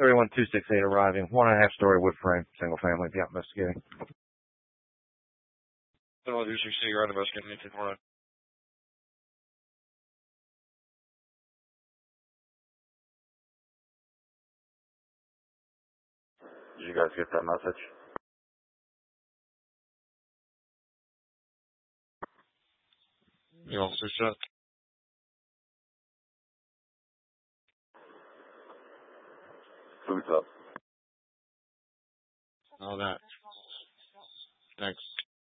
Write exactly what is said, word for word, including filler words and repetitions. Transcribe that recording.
thirty-one two six eight arriving. One and a half story wood frame, single family, be out investigating. thirty-one two six eight, you're out investigating eighteen four nine. Did you guys get that message? You also shut. Who's up? All that. Thanks.